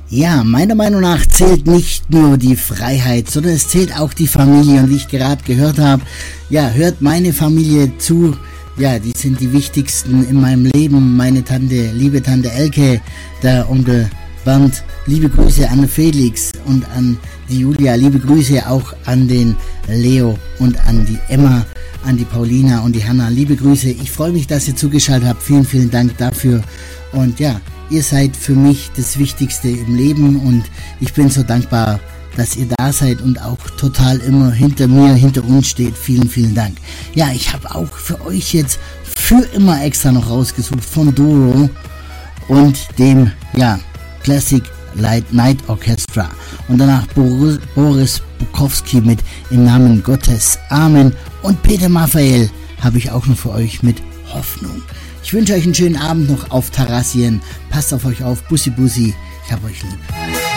Ja, meiner Meinung nach zählt nicht nur die Freiheit, sondern es zählt auch die Familie. Und wie ich gerade gehört habe, ja, hört meine Familie zu. Ja, die sind die wichtigsten in meinem Leben. Meine Tante, liebe Tante Elke, der Onkel Bernd, liebe Grüße an Felix und an die Julia, liebe Grüße auch an den Leo und an die Emma, an die Paulina und die Hanna, liebe Grüße. Ich freue mich, dass ihr zugeschaltet habt. Vielen, vielen Dank dafür. Und ja, ihr seid für mich das Wichtigste im Leben und ich bin so dankbar, dass ihr da seid und auch total immer hinter mir, hinter uns steht. Vielen, vielen Dank. Ja, ich habe auch für euch jetzt für immer extra noch rausgesucht von Doro und dem, ja, Classic Night Orchestra und danach Boris Bukowski mit Im Namen Gottes, Amen, und Peter Maffay habe ich auch noch für euch mit Hoffnung. Ich wünsche euch einen schönen Abend noch auf Tarassien. Passt auf euch auf. Bussi, Bussi. Ich hab euch lieb.